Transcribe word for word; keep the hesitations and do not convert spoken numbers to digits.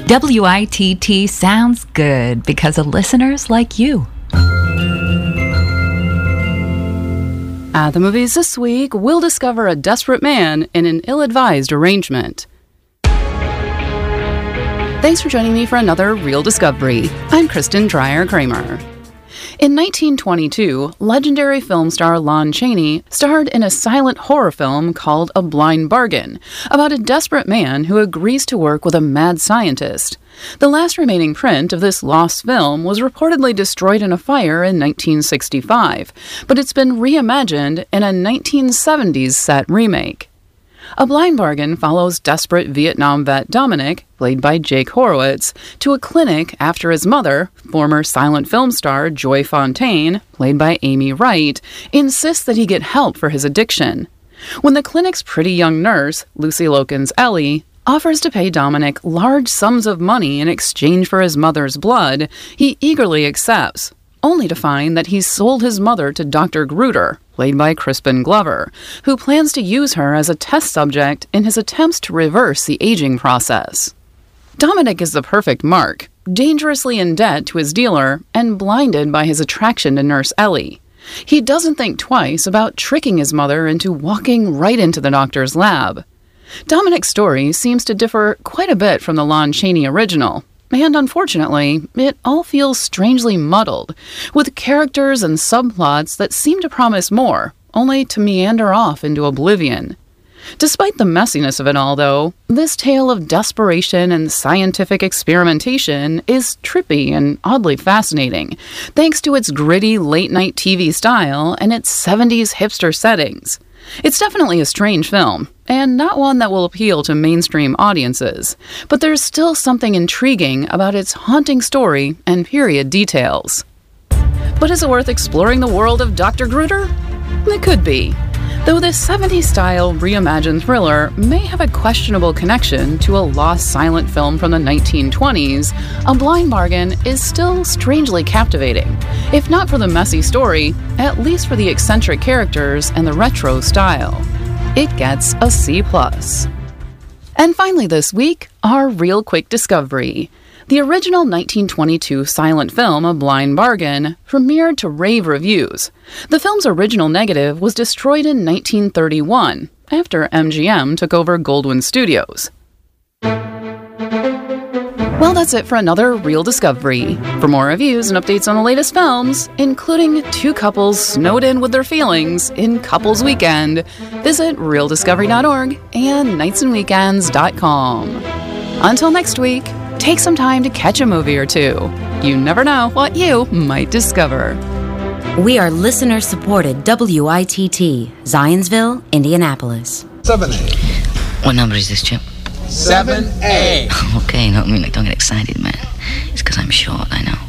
W I T T sounds good because of listeners like you. At the movies this week, we'll discover a desperate man in an ill-advised arrangement. Thanks for joining me for another Real Discovery. I'm Kristen Dreyer-Kramer. In nineteen twenty-two, legendary film star Lon Chaney starred in a silent horror film called A Blind Bargain, about a desperate man who agrees to work with a mad scientist. The last remaining print of this lost film was reportedly destroyed in a fire in nineteen sixty-five, but it's been reimagined in a nineteen seventies set remake. A Blind Bargain follows desperate Vietnam vet Dominic, played by Jake Horowitz, to a clinic after his mother, former silent film star Joy Fontaine, played by Amy Wright, insists that he get help for his addiction. When the clinic's pretty young nurse, Lucy Loken's Ellie, offers to pay Dominic large sums of money in exchange for his mother's blood, he eagerly accepts, only to find that he's sold his mother to Doctor Gruder, played by Crispin Glover, who plans to use her as a test subject in his attempts to reverse the aging process. Dominic is the perfect mark, dangerously in debt to his dealer and blinded by his attraction to Nurse Ellie. He doesn't think twice about tricking his mother into walking right into the doctor's lab. Dominic's story seems to differ quite a bit from the Lon Chaney original, and unfortunately, it all feels strangely muddled, with characters and subplots that seem to promise more, only to meander off into oblivion. Despite the messiness of it all, though, this tale of desperation and scientific experimentation is trippy and oddly fascinating, thanks to its gritty late-night T V style and its seventies hipster settings. It's definitely a strange film, and not one that will appeal to mainstream audiences, but there's still something intriguing about its haunting story and period details. But is it worth exploring the world of Doctor Gruder? It could be, though this seventies-style reimagined thriller may have a questionable connection to a lost silent film from the nineteen twenties, A Blind Bargain is still strangely captivating, if not for the messy story, at least for the eccentric characters and the retro style. It gets a C plus. And finally this week, our real quick discovery. The original nineteen twenty-two silent film, A Blind Bargain, premiered to rave reviews. The film's original negative was destroyed in nineteen thirty-one, after M G M took over Goldwyn Studios. Well, that's it for another Real Discovery. For more reviews and updates on the latest films, including two couples snowed in with their feelings in Couples Weekend, visit real discovery dot org and nights and weekends dot com. Until next week, take some time to catch a movie or two. You never know what you might discover. We are listener-supported W I T T, Zionsville, Indianapolis. seven A. What number is this, Chip? seven A. Okay, no, I mean, like, don't get excited, man. It's because I'm short, I know.